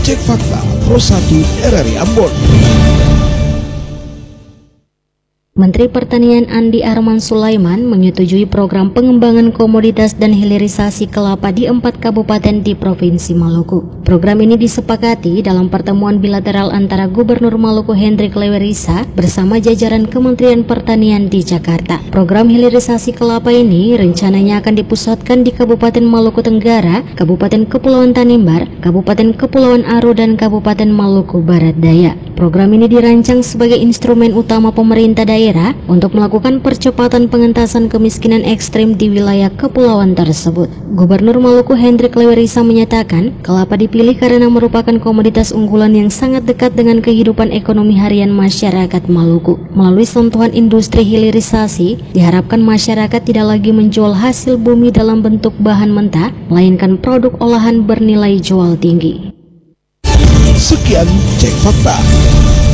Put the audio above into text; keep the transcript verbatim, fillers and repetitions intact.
Cek Fakta Pro satu R R I Ambon. Menteri Pertanian Andi Arman Sulaiman menyetujui program pengembangan komoditas dan hilirisasi kelapa di empat kabupaten di Provinsi Maluku. Program ini disepakati dalam pertemuan bilateral antara Gubernur Maluku Hendrik Lewerisa bersama jajaran Kementerian Pertanian di Jakarta. Program hilirisasi kelapa ini rencananya akan dipusatkan di Kabupaten Maluku Tenggara, Kabupaten Kepulauan Tanimbar, Kabupaten Kepulauan Aru, dan Kabupaten Maluku Barat Daya. Program ini dirancang sebagai instrumen utama pemerintah daerah untuk melakukan percepatan pengentasan kemiskinan ekstrim di wilayah kepulauan tersebut. Gubernur Maluku Hendrik Lewerisa menyatakan kelapa dipilih karena merupakan komoditas unggulan yang sangat dekat dengan kehidupan ekonomi harian masyarakat Maluku. Melalui sentuhan industri hilirisasi, diharapkan masyarakat tidak lagi menjual hasil bumi dalam bentuk bahan mentah, melainkan produk olahan bernilai jual tinggi. Sekian Cek Fakta.